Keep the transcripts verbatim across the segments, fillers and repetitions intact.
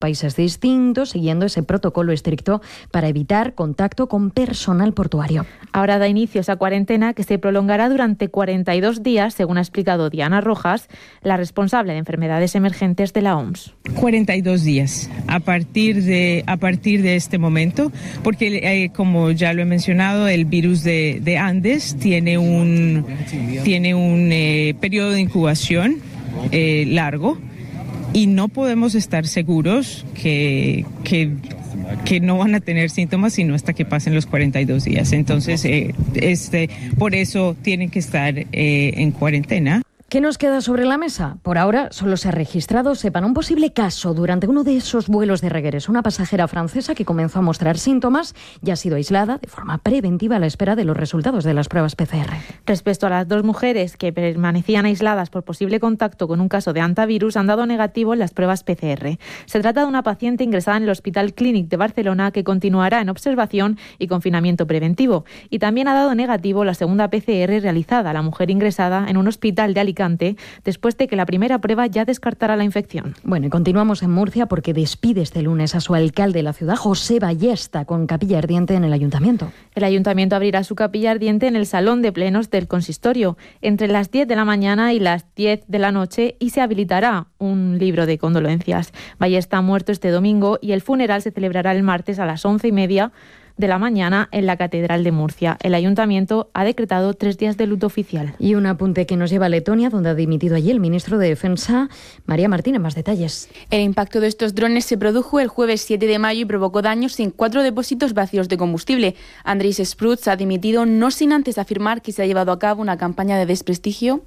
países distintos, siguiendo ese protocolo estricto para evitar contacto con personal portuario. Ahora da inicio esa cuarentena que se prolongará durante cuarenta y dos días, según ha explicado Diana Rojas, la responsable de enfermedades emergentes de la O M S. cuarenta y dos días a partir de, a partir de este momento, porque eh, como ya lo he mencionado, el virus de, de Andes tiene un, tiene un eh, periodo de incubación eh, largo. Y no podemos estar seguros que, que, que no van a tener síntomas sino hasta que pasen los cuarenta y dos días. Entonces, eh, este, por eso tienen que estar eh, en cuarentena. ¿Qué nos queda sobre la mesa? Por ahora solo se ha registrado, sepan, un posible caso durante uno de esos vuelos de regreso. Una pasajera francesa que comenzó a mostrar síntomas y ha sido aislada de forma preventiva a la espera de los resultados de las pruebas P C R. Respecto a las dos mujeres que permanecían aisladas por posible contacto con un caso de hantavirus, han dado negativo en las pruebas P C R. Se trata de una paciente ingresada en el Hospital Clínic de Barcelona que continuará en observación y confinamiento preventivo. Y también ha dado negativo la segunda P C R realizada, la mujer ingresada en un hospital de Alicante, después de que la primera prueba ya descartara la infección. Bueno, y continuamos en Murcia porque despide este lunes a su alcalde de la ciudad, José Ballesta, con capilla ardiente en el ayuntamiento. El ayuntamiento abrirá su capilla ardiente en el salón de plenos del consistorio entre las diez de la mañana y las diez de la noche y se habilitará un libro de condolencias. Ballesta ha muerto este domingo y el funeral se celebrará el martes a las once y media de la mañana en la Catedral de Murcia. El ayuntamiento ha decretado tres días de luto oficial. Y un apunte que nos lleva a Letonia, donde ha dimitido allí el ministro de Defensa, María Martínez. Más detalles. El impacto de estos drones se produjo el jueves siete de mayo y provocó daños en cuatro depósitos vacíos de combustible. Andrés Sprutz ha dimitido, no sin antes afirmar que se ha llevado a cabo una campaña de desprestigio.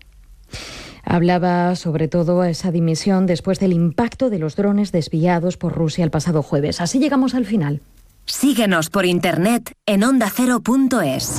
Hablaba sobre todo esa dimisión después del impacto de los drones desviados por Rusia el pasado jueves. Así llegamos al final. Síguenos por internet en onda cero punto es.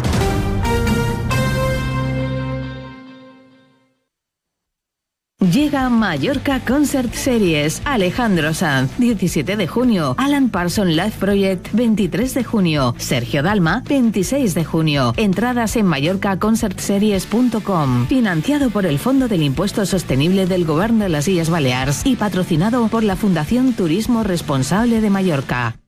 Llega Mallorca Concert Series. Alejandro Sanz, diecisiete de junio. Alan Parsons Live Project, veintitrés de junio. Sergio Dalma, veintiséis de junio. Entradas en mallorca concert series punto com. Financiado por el Fondo del Impuesto Sostenible del Gobierno de las Illes Balears y patrocinado por la Fundación Turismo Responsable de Mallorca.